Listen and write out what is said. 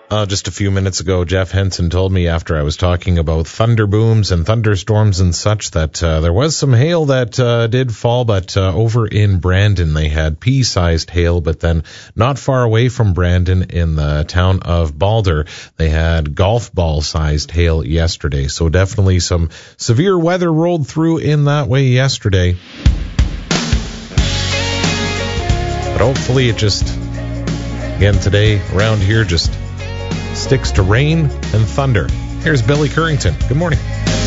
Just a few minutes ago, Jeff Henson told me after I was talking about thunder booms and thunderstorms and such that there was some hail that did fall, but over in Brandon they had pea-sized hail, but then not far away from Brandon in the town of Balder, they had golf ball-sized hail yesterday. So definitely some severe weather rolled through in that way yesterday. But hopefully it just, again today around here, just sticks to rain and thunder. Here's Billy Currington. Good morning.